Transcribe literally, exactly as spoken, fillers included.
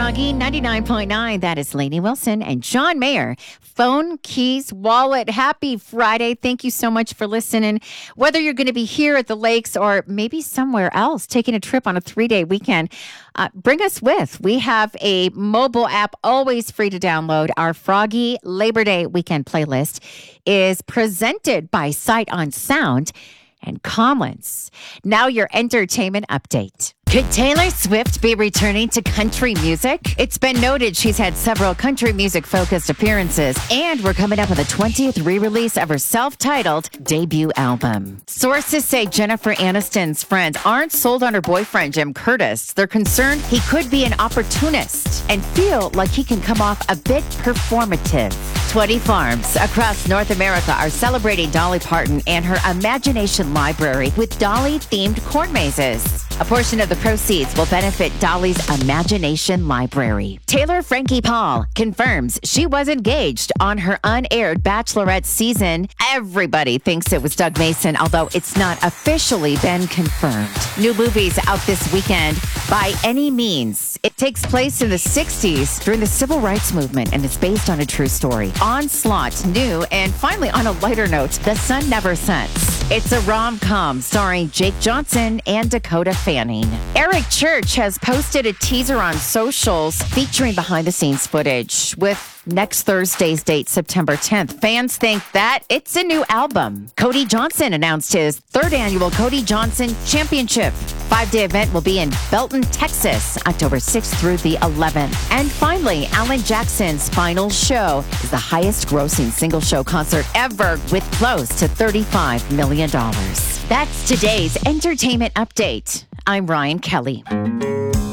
Froggy ninety-nine point nine. That is Lainey Wilson and John Mayer. Phone, keys, wallet. Happy Friday. Thank you so much for listening. Whether you're going to be here at the lakes or maybe somewhere else, taking a trip on a three-day weekend, uh, bring us with. We have a mobile app always free to download. Our Froggy Labor Day weekend playlist is presented by Sight on Sound and Collins. Now your entertainment update. Could Taylor Swift be returning to country music? It's been noted she's had several country music-focused appearances, and we're coming up with a twentieth re-release of her self-titled debut album. Sources say Jennifer Aniston's friends aren't sold on her boyfriend, Jim Curtis. They're concerned he could be an opportunist and feel like he can come off a bit performative. twenty farms across North America are celebrating Dolly Parton and her Imagination Library with Dolly-themed corn mazes. A portion of the proceeds will benefit Dolly's Imagination Library. Taylor Frankie Paul confirms she was engaged on her unaired Bachelorette season. Everybody thinks it was Doug Mason, although it's not officially been confirmed. New movies out this weekend, By Any Means. It takes place in the sixties during the Civil Rights Movement, and it's based on a true story. Onslaught, new, and finally on a lighter note, The Sun Never Sets. It's a rom-com starring Jake Johnson and Dakota Fanning. Eric Church has posted a teaser on socials featuring behind-the-scenes footage with next Thursday's date, September tenth. Fans think that it's a new album. Cody Johnson announced his third annual Cody Johnson Championship. Five-day event will be in Belton, Texas, October sixth through the eleventh. And finally, Alan Jackson's final show is the highest-grossing single-show concert ever with close to thirty-five million dollars. That's today's entertainment update. I'm Ryan Kelly.